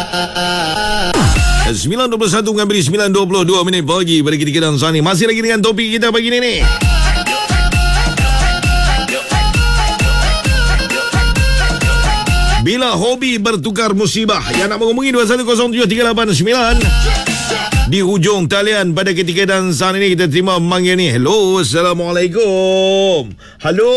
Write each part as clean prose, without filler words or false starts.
9.21 mengambil 9.22 minit pagi pada ketika dan Sani. Masih lagi dengan topik kita pagi ni. Bila hobi bertukar musibah. Yang nak menghubungi 21073889. Di hujung talian pada ketika dan saat ini kita terima memanggil ni. Hello, Assalamualaikum. Halo.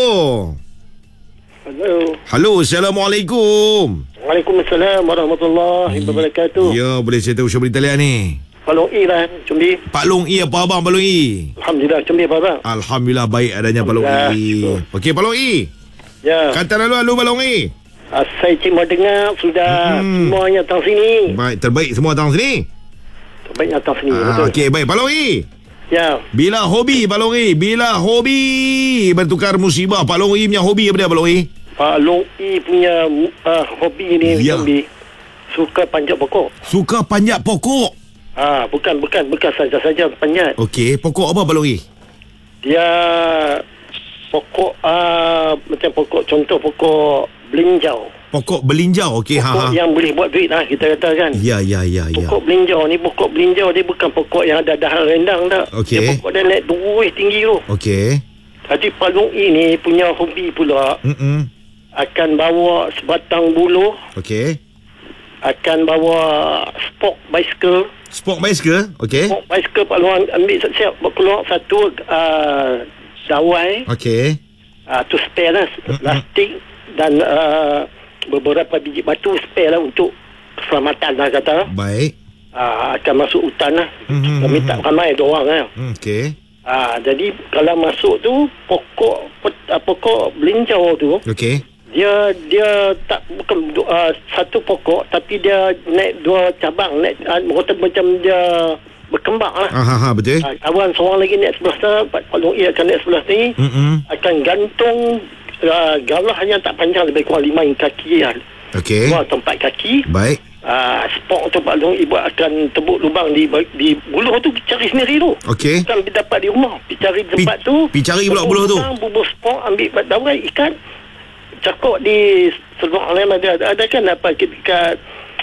Hello. Halo, Assalamualaikum. Waalaikumsalam warahmatullahi wabarakatuh. Ya, boleh saya tahu siapa di talian ni? Pak Long I lah, Cumbi. Pak Long I, apa abang Pak Long I? Alhamdulillah, Cumbi apa abang? Alhamdulillah baik adanya Pak Long I. Okey, Pak Long I. Ya. Kata lalu Pak Long I. Saya cuma dengar sudah semuanya datang sini. Baik, terbaik semua datang sini. Terbaik datang sini, betul. Okey, baik Pak Long I. Ya. Bila hobi Pak Long I, bila hobi bertukar musibah, Pak Long I punya hobi apa dia Pak Long I? Pak Long I punya hobi ni, Ya. Cumbi. Suka panjat pokok. Suka panjat pokok. Bukan saja panjat. Okey, pokok apa Pak Long I? Dia pokok macam pokok, contoh pokok belinjau. Pokok belinjau. Okey, Pokok yang boleh buat duit lah, kita katakan. Ya. Pokok belinjau ni, pokok belinjau dia bukan pokok yang ada dahan rendang tak. Okey. Dia pokok dia naik tinggi tu. Okey. Jadi Pak Long I ni punya hobi pula akan bawa sebatang buluh, Okey. akan bawa spok bicycle. Spok bicycle. Okey. Spok bicycle Pak Long ambil siap keluar satu dawai. Okey. Tu spare lah, plastik dan beberapa biji batu spare lah untuk keselamatan lah kata. Baik. Akan masuk hutan lah. Kami tak ramai 2 orang lah. Okey. Jadi kalau masuk tu pokok belinjau tu, Okey. dia tak bukan satu pokok, tapi dia naik 2 cabang, naik macam dia berkembang lah. Betul. Kawan seorang lagi naik sebelah sana, Pak Long I akan naik sebelah ni, akan gantung galah yang tak panjang, lebih kurang 5 kaki lah. Okey. 2 tempat kaki. Baik. Spok tu Pak Long I buat akan tebuk lubang di buluh tu, cari sendiri tu. Okey. Bukan dapat di rumah, pergi cari tempat tu, pergi cari pula buluh tu. Bubur spok, ambil dawai ikan, cakok di seluruh alam ada kan apa dekat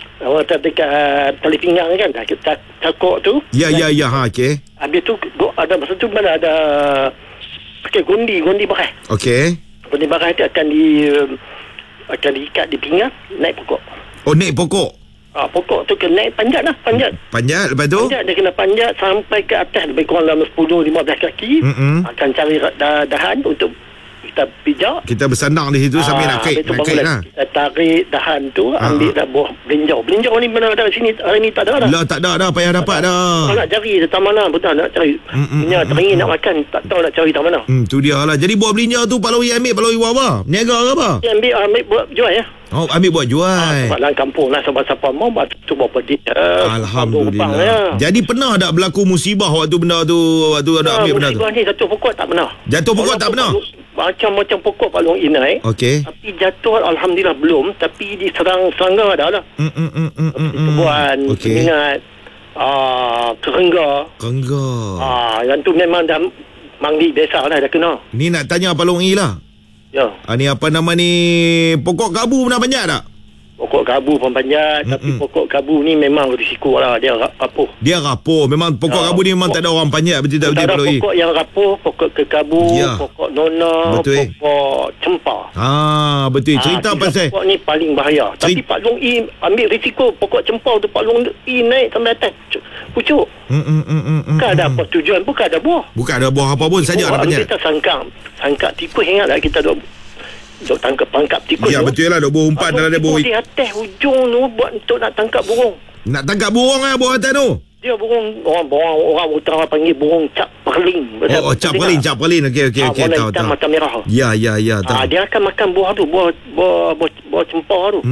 dekat tali pinggang kan, cakok tu. Ya. Okey. Habis tu ada masa tu mana ada pakai gondi barai. Okey. Gondi barai tu akan diikat di pinggang, naik pokok. Oh, naik pokok. Pokok tu kena naik panjat. Panjat, lepas tu? Panjat, dia kena panjat sampai ke atas, lebih kurang dalam 10-15 kaki. Akan cari dahan untuk kita pijak. Kita bersandang di situ sambil nak kait lah. Kita tarik dahan tu, ambil dah buah belinjau. Belinjau ni mana ada sini, hari ni tak ada dah. Lah, tak ada dah, payah dapat dah. Nak cari tak mana, betul nak cari. Punya teringin nak makan, tak tahu nak cari tak mana. Tu dia lah. Jadi buah belinjau tu Pak Long I ambil, Pak Long I buat apa? Niaga ke apa? Dia ambil buat jual ya. Oh, ambil buat jual. Sebab dalam kampung lah, siapa-siapa mau tu buat pedih. Alhamdulillah. Jadi pernah tak berlaku musibah waktu benda tu, waktu ada ambil benda tu? Musibah ni jatuh pokok tak pernah. Jatuh pokok tak pernah? Macam-macam pokok Pak Long I naik. Okey. Tapi jatuh Alhamdulillah belum. Tapi diserang serangga dah lah. Kebuan, Peningat, Kerengga. Yang tu memang dah mangdi biasa lah, dah kena. Ni nak tanya Pak Long I lah. Ya. Ni apa nama ni, pokok kabu pernah panjat tak? Pokok kabu pun panjat. Tapi pokok kabu ni memang risiko lah. Dia rapuh. Dia rapuh. Memang pokok kabu ni memang tak ada orang panjat. Betul tak Pak Long I? Pokok yang rapuh, pokok kekabu, pokok nona, betul. pokok cempar. Betul. Cerita pasal pokok ni paling bahaya. Tapi Pak Long I ambil risiko. Pokok cempar tu Pak Long I naik sampai atas pucuk. Bukan ada apa tujuan, bukan ada buah. Bukan ada buah apa pun, saja ada panjat. Kita sangkap tikus, ingatlah kita duk tangkap tikus. Ya, betul lah, duk buah umpan dalam dia buah. Di atas hujung tu buat untuk nak tangkap burung. Nak tangkap burung lah buah atas tu. Dia burung, orang utara panggil burung cap perling. Cap perlin. Okey, tahu. Mata merah. Ya, tahu. Dia akan makan buah tu, buah cempar tu.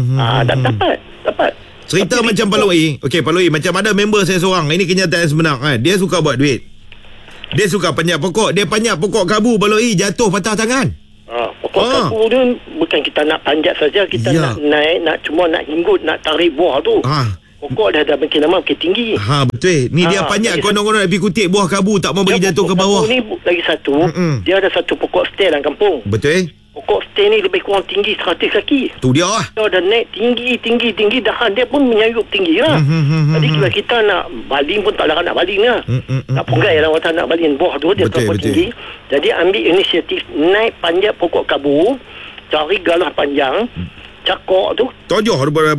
Dapat. Cerita macam Pak Long I. Okey, Pak Long I, macam ada member saya seorang. Ini kenyataan sebenar kan. Dia suka buat duit. Dia suka panjat pokok. Dia panjat pokok kabu, Pak Long I, jatuh patah tangan. Pokok kabu tu bukan kita nak panjat saja, kita nak naik, cuma nak hinggut, nak tarik buah tu. Pokok dah makin lama makin tinggi. Betul. Ni dia panjat konon-konon nak pergi kutip buah kabu, tak mau bagi jatuh ke bawah. Kabu ni lagi satu. Dia ada satu pokok stay dalam kampung. Betul. pokok stain ni lebih kurang tinggi 100 kaki. Tu dia lah. Dan naik tinggi, dahan dia pun menyayup tinggi lah. Jadi bila kita nak baling pun tak larat nak baling lah. Tak punggai lah orang nak baling buah tu, dia terlalu tinggi. Jadi ambil inisiatif naik panjat pokok kabu, cari galah panjang, cakok tu. Tojoh